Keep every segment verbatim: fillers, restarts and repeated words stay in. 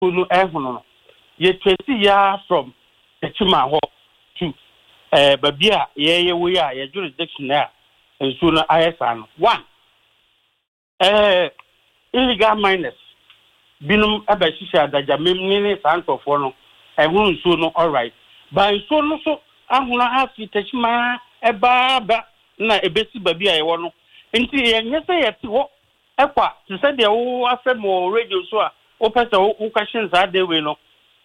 no ehunu ye tracy ya from Echima ho to eh babia ye ye we ya jurisdiction there nso no ayesa no one eh illegal miners binum abashisha adaja memni sankofo no ehunu nso no all right by so no so ahuna afi Echima eba ba na ebesi babia ye wo no nti ye nyese ye ti ho ekwa to say de wo afem radio so a wo pese wo question za de we no.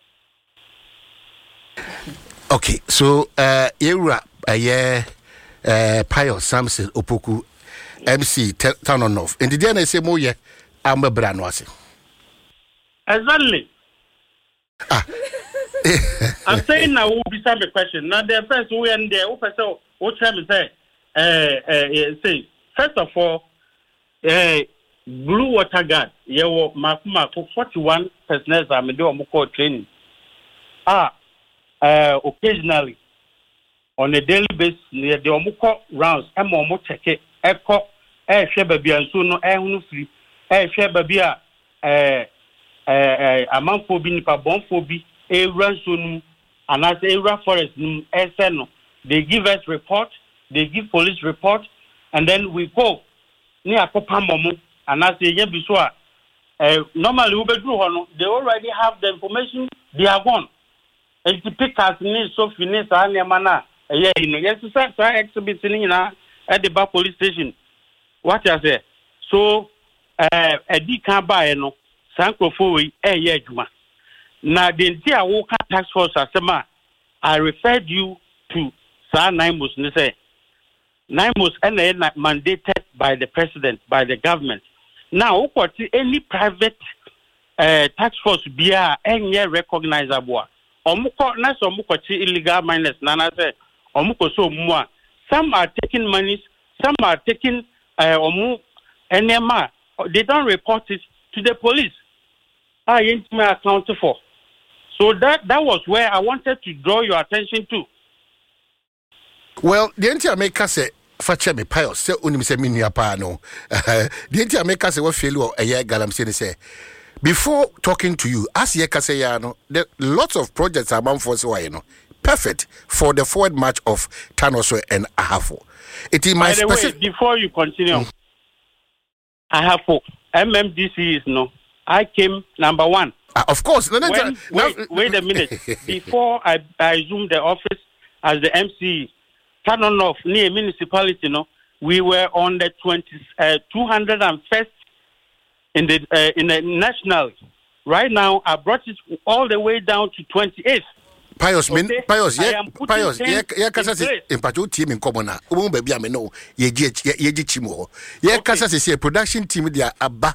Okay, so uh Yura aye uh Pius Samson Opoku M C Town on North. And the day I say mo ye am bra no ase. Exactly. Ah. I'm saying now we be some question. Now the first we and there wo pese wo try me say eh eh say first of all eh Blue Water Guard ye wo makuma forty-one personnel am dey o call training. Ah Uh, occasionally on a daily basis near the omuko rounds e mo mo check e ko e hwe babia nso no e hunu free e hwe babia eh eh amanfo bi nipa bonfo bi e ranso nu anase e ra forest nu e se no they give us report, they give police report, and then we go ni akopa momo anase ye bi so a eh normally we be do ho no they already have the information, they are gone. And to pick us need so finish and Yamana, yeah, yes, sir, exhibit at the back police station. What I say? So, uh, a D can buy no Sanko Fui, eh, yeah, Juma. Now, the entire Walker Task Force, Asema, I referred you to Sir Naimus, and say, Naimus and mandated by the president, by the government. Now, what any private uh, task force be a any recognizable. Omuko na so omuko chi illegal miners na na say omuko so mu a some are taking monies, some are taking uh, omu enema, they don't report it to the police. I ain't me account for. So that that was where I wanted to draw your attention to. Well, the entire maker say fache me Pius say unim say minia pa no. The entire maker say what failure a year galamsey say before talking to you, as ye say ya no, there lots of projects are bound for so you know, perfect for the forward march of Tanoso and Ahafo. It is my specific. Before you continue, mm. Ahafo M M D C is no. I came number one. Uh, of course. No, no, when, no, wait, wait a minute. Before I I assumed the office as the M C, Tanonof near municipality, no, we were on the twenty uh, two hundred and first. In the uh, in the national, right now I brought it all the way down to twenty-eighth. Pius, okay? min, Pius, yeah, Pius, yeah, yeah, Kasa in Pato team in Commona. Oh, baby, I know, ye get ye chimo. Yeah, Kasa is a production team. They are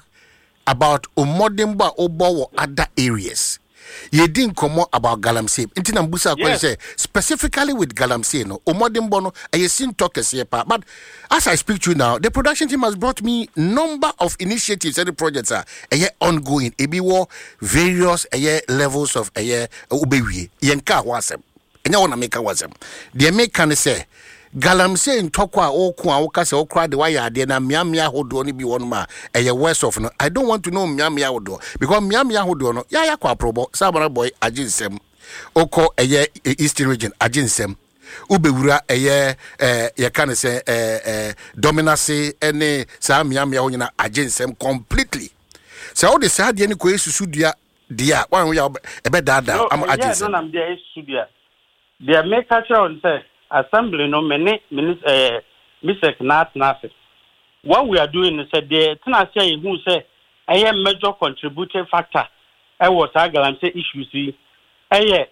about Omodimba Obo other areas. Ye didn't come about Galamsey. Intina Mbusa yes. say specifically with Galamsey, no, Omodimbo no, I seen talk as but as I speak to you now, the production team has brought me number of initiatives and the projects are a year ongoing. A be war various a year levels of a year ubewi. Yenka wasem. And you wanna make a wasem. The American say Galamsey in Tokwa o kwa o kase o kra de wa ya de na miamia hodo ni bi won ma e west of no. I don't want to know miamia hodo because miamia hodo no ya ya kwa probo sabara boy ajinsem oko eye eastern region ajinsem ubewura eye eh ye kan say eh eh dominance ene sa miamia ho nyina ajinsem completely. So all the sad ye ni ko esusu dua dia wan ya e be dada am ajinsem. No am dia esusu dua. Dia make culture on say assembly no many minister uh, Mister Nat Nasi. What we are doing is that the Tennessee who say a major contributing factor I was a Galamsey issue see a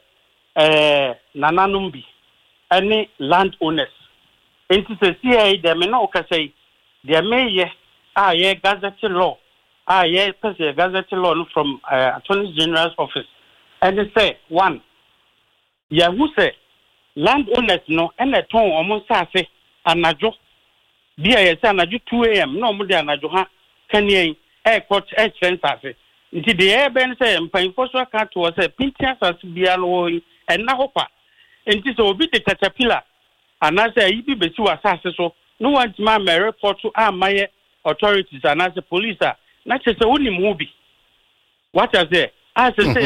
uh Nananumbi any landowners. And to say the Menoka say there may ye ah yeah gazette law ah yeah gazette law from uh, Attorney General's office and they say one yeah who say landowners no and a ton almost say anajo be a say anajo two a.m. no more than anajo ha can ye air court air transfer nti the air ben say mpan for so aka to say pintia as bia no and na hopa nti so obi the caterpillar and I say ibi be si wasase so no want ma me report to amaye authorities and as the police na say woni mu bi what I say I say